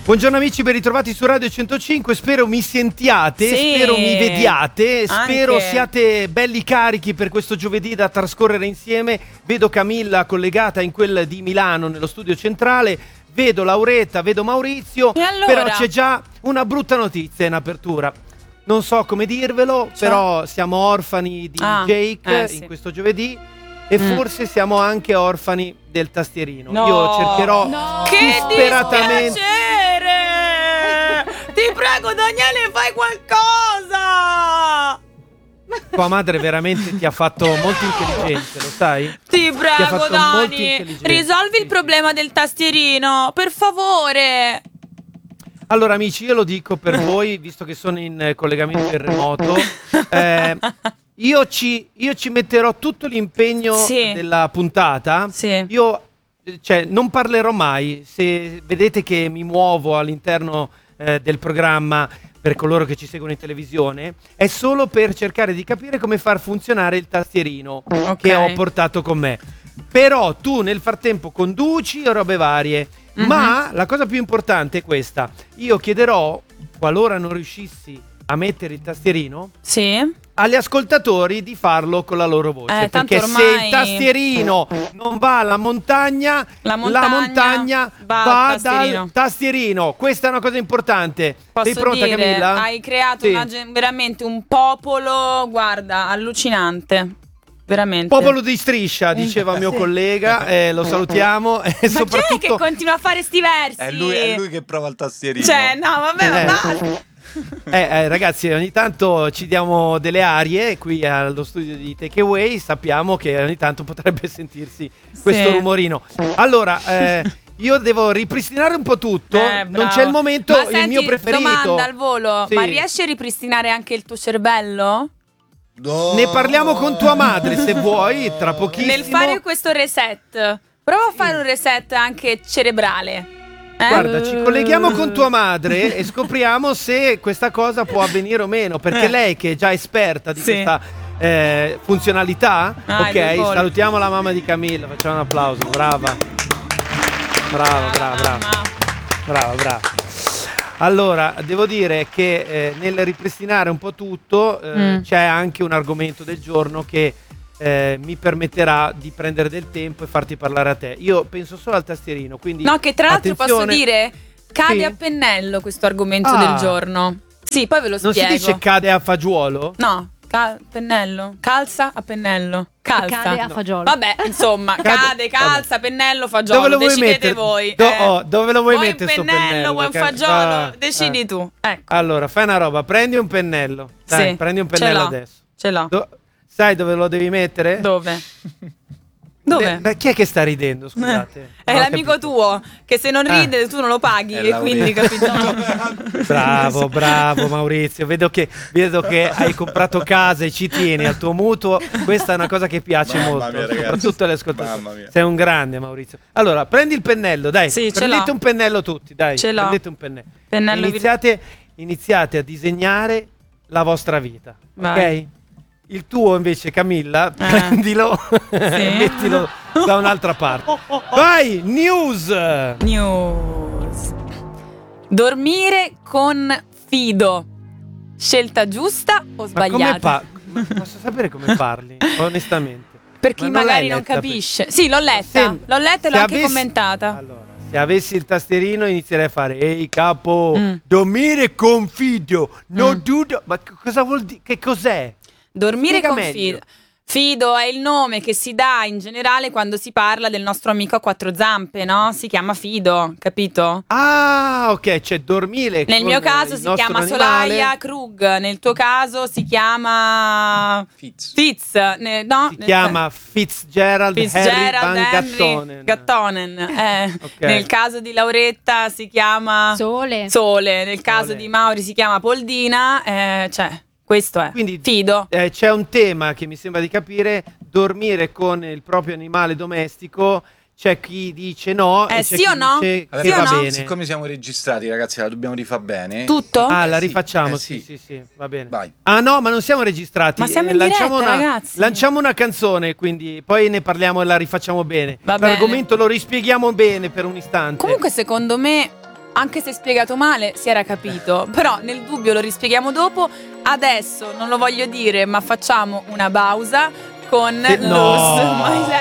Buongiorno amici, ben ritrovati su Radio 105. Spero mi sentiate, sì, spero mi vediate, spero anche. siate belli carichi per questo giovedì da trascorrere insieme. Vedo Camilla collegata in quel di Milano nello studio centrale, vedo Lauretta, vedo Maurizio, E allora? però c'è già una brutta notizia in apertura. Non so come dirvelo, però siamo orfani di Jake sì. in questo giovedì e forse siamo anche orfani del tastierino. No. Io cercherò Che disperatamente. dispiacere! Ti prego, Daniele, fai qualcosa! Tua madre veramente ti ha fatto molto intelligente, lo sai? Ti ha prego, fatto molto Dani, intelligente. risolvi il problema del tastierino, per favore. Allora amici, io lo dico per voi, visto che sono in collegamento in remoto, io ci metterò tutto l'impegno della puntata. Sì. Io non parlerò mai, se vedete che mi muovo all'interno del programma per coloro che ci seguono in televisione, è solo per cercare di capire come far funzionare il tastierino che ho portato con me. Però tu nel frattempo conduci o robe varie. Ma la cosa più importante è questa: io chiederò, qualora non riuscissi a mettere il tastierino, agli ascoltatori di farlo con la loro voce, perché ormai se il tastierino non va alla montagna, la montagna va dal tastierino. Questa è una cosa importante. Sei pronta, Camilla? Hai creato veramente un popolo, guarda, allucinante. Veramente. Popolo di striscia, diceva mio collega, lo salutiamo. E Ma soprattutto chi è che continua a fare sti versi? È lui che prova il tastierino. Cioè, no, vabbè, ma basta. Ragazzi, ogni tanto ci diamo delle arie qui allo studio di Takeaway. Sappiamo che ogni tanto potrebbe sentirsi questo rumorino. Allora, io devo ripristinare un po' tutto. Non c'è il momento, ma il mio preferito. Domanda al volo, Sì. ma riesci a ripristinare anche il tuo cervello? No. Ne parliamo con tua madre se vuoi, tra pochissimo. Nel fare questo reset, prova a fare un reset anche cerebrale. Guarda, ci colleghiamo con tua madre e scopriamo se questa cosa può avvenire o meno, perché lei che è già esperta di questa funzionalità, salutiamo la mamma di Camilla, facciamo un applauso, brava. Allora, devo dire che nel ripristinare un po' tutto c'è anche un argomento del giorno che mi permetterà di prendere del tempo e farti parlare a te. Io penso solo al tastierino, quindi no, che tra l'altro posso dire, cade Sì. a pennello questo argomento del giorno. Sì, poi ve lo non spiego. si dice cade a fagiolo? No, pennello, calza a pennello. Calza. Cade a fagiolo. Vabbè, insomma, cade, calza, pennello, fagiolo. Dove lo vuoi Decidete mettere? voi. Dove lo vuoi Vuoi mettere un sto pennello, pennello? vuoi un Perché- fagiolo? Decidi tu. Ecco. Allora, fai una roba, prendi un pennello. Dai, Sì, prendi un ce pennello l'ho. adesso. Ce l'ho. Sai dove lo devi mettere? Dove? Dove? Chi è che sta ridendo, scusate? È Non ho l'amico capito. tuo che se non ride tu non lo paghi e quindi capito? Bravo Maurizio, vedo che hai comprato casa e ci tieni al tuo mutuo. Questa è una cosa che piace molto, mia, ragazzi. soprattutto alle ascoltatrici. Mamma mia. Sei un grande, Maurizio. Allora, prendi il pennello, dai. Sì, ce prendete l'ho. un pennello tutti, dai. Ce l'ho. Prendete un pennello. Pennello Iniziate a disegnare la vostra vita, Vai. ok? Il tuo invece, Camilla, prendilo e mettilo da un'altra parte. Vai, news! Dormire con fido. Scelta giusta o Ma come sbagliata? posso sapere come parli, onestamente? Per chi Ma non magari l'hai non letta? capisce. Sì, l'ho letta. Se- L'ho letta e l'ho se anche avessi- commentata. Allora, se avessi il tastierino inizierei a fare: ehi capo, Mm. dormire con fido, non dudo. Ma cosa vuol dire? Che cos'è? Dormire Spiega con meglio. fido. Fido è il nome che si dà in generale quando si parla del nostro amico a quattro zampe, no? Si chiama Fido, capito? Ah, ok, cioè dormire. Nel con mio caso il si nostro chiama animale. Soraya Krug, nel tuo caso si chiama Fitz. no? Si chiama Fitzgerald Harry Van Henry Gattonen. Gattonen. Ok. Nel caso di Lauretta si chiama Sole. nel caso di Mauri si chiama Poldina, cioè questo è. Quindi Fido. c'è un tema che mi sembra di capire: dormire con il proprio animale domestico. C'è chi dice no, e c'è sì chi o no? dice Vabbè, che Sì o va no? bene. Siccome siamo registrati, ragazzi, la dobbiamo rifare bene. Tutto? Ah, la sì, rifacciamo, sì. sì, va bene. Vai. Ah no, ma non siamo registrati. Ma siamo in lanciamo diretta, una, ragazzi. lanciamo una canzone, quindi poi ne parliamo e la rifacciamo bene. Va bene. L'argomento lo rispieghiamo bene per un istante. Comunque secondo me Anche se spiegato male si era capito, però nel dubbio lo rispieghiamo dopo. Adesso non lo voglio dire, ma facciamo una pausa con No. Lose My